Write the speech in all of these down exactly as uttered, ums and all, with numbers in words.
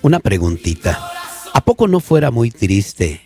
Una preguntita. ¿A poco no fuera muy triste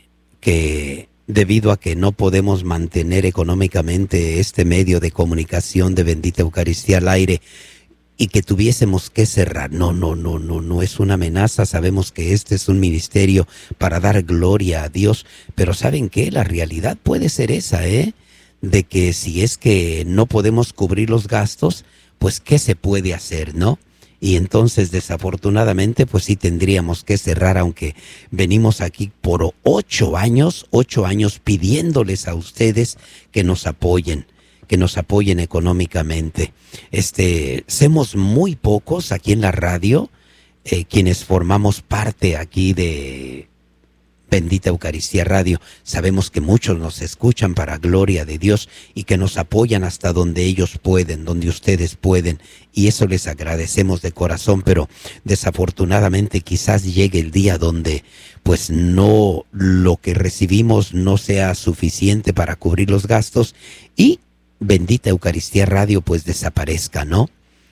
que debido a que no podemos mantener económicamente este medio de comunicación de Bendita Eucaristía al aire y que tuviésemos que cerrar? No, no, no, no, no es una amenaza. Sabemos que este es un ministerio para dar gloria a Dios, pero ¿saben qué? La realidad puede ser esa, ¿eh? De que si es que no podemos cubrir los gastos, pues ¿qué se puede hacer, no? Y entonces, desafortunadamente, pues sí tendríamos que cerrar, aunque venimos aquí por ocho años, ocho años pidiéndoles a ustedes que nos apoyen, que nos apoyen económicamente. Este, somos muy pocos aquí en la radio, eh, quienes formamos parte aquí de Bendita Eucaristía Radio. Sabemos que muchos nos escuchan para gloria de Dios y que nos apoyan hasta donde ellos pueden, donde ustedes pueden, y eso les agradecemos de corazón, pero desafortunadamente quizás llegue el día donde pues no, lo que recibimos no sea suficiente para cubrir los gastos y Bendita Eucaristía Radio pues desaparezca, ¿no?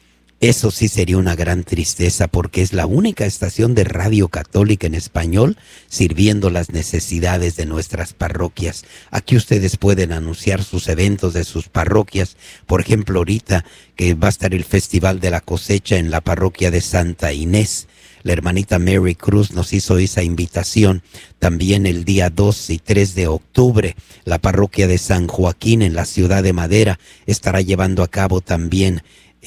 Eso sí sería una gran tristeza, porque es la única estación de radio católica en español sirviendo las necesidades de nuestras parroquias. Aquí ustedes pueden anunciar sus eventos de sus parroquias. Por ejemplo, ahorita que va a estar el Festival de la Cosecha en la parroquia de Santa Inés. La hermanita Mary Cruz nos hizo esa invitación. También el día dos y tres de octubre, la parroquia de San Joaquín en la ciudad de Madera estará llevando a cabo también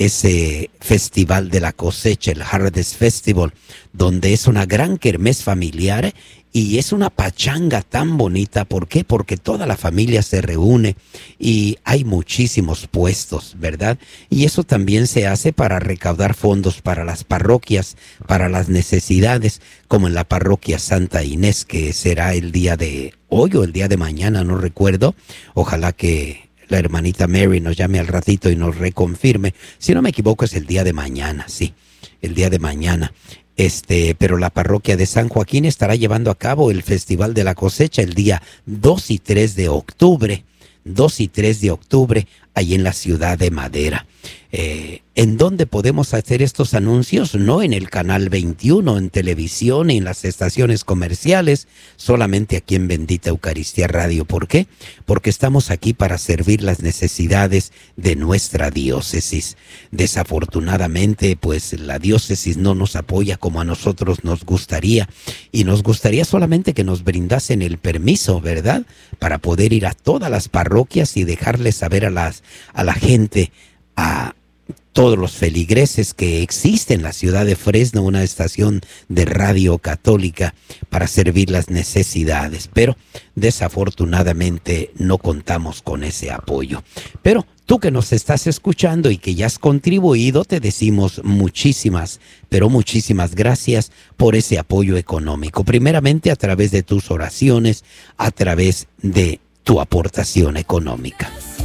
ese Festival de la Cosecha, el Harvest Festival, donde es una gran kermés familiar y es una pachanga tan bonita. ¿Por qué? Porque toda la familia se reúne y hay muchísimos puestos, ¿verdad? Y eso también se hace para recaudar fondos para las parroquias, para las necesidades, como en la parroquia Santa Inés, que será el día de hoy o el día de mañana, no recuerdo. Ojalá que la hermanita Mary nos llame al ratito y nos reconfirme. Si no me equivoco, es el día de mañana, sí, el día de mañana. Este, pero la parroquia de San Joaquín estará llevando a cabo el Festival de la Cosecha el día dos y tres de octubre. dos y tres de octubre, ahí en la ciudad de Madera. Eh, ¿En dónde podemos hacer estos anuncios? No en el canal veintiuno, en televisión y en las estaciones comerciales, solamente aquí en Bendita Eucaristía Radio. ¿Por qué? Porque estamos aquí para servir las necesidades de nuestra diócesis. Desafortunadamente, pues la diócesis no nos apoya como a nosotros nos gustaría, y nos gustaría solamente que nos brindasen el permiso, ¿verdad?, para poder ir a todas las parroquias y dejarles saber a las a la gente, a todos los feligreses, que existe en la ciudad de Fresno una estación de radio católica para servir las necesidades, pero desafortunadamente no contamos con ese apoyo. Pero tú que nos estás escuchando y que ya has contribuido, te decimos muchísimas, pero muchísimas gracias por ese apoyo económico, primeramente a través de tus oraciones, a través de tu aportación económica.